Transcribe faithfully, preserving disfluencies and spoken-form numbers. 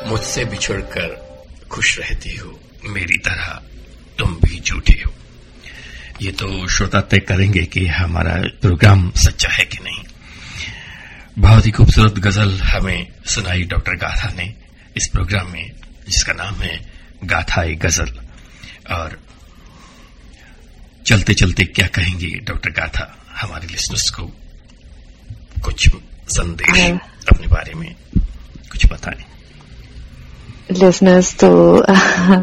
मुझसे बिछुड़कर खुश रहती हो, मेरी तरह तुम भी झूठे हो। ये तो श्रोता तय करेंगे कि हमारा प्रोग्राम सच्चा है कि नहीं। बहुत ही खूबसूरत गजल हमें सुनाई डॉक्टर गाथा ने इस प्रोग्राम में, जिसका नाम है गाथा-ए गजल। और चलते चलते क्या कहेंगी डॉक्टर गाथा हमारे लिसनर्स को? कुछ संदेश अपने बारे में कुछ बताएं। लिसनर्स तो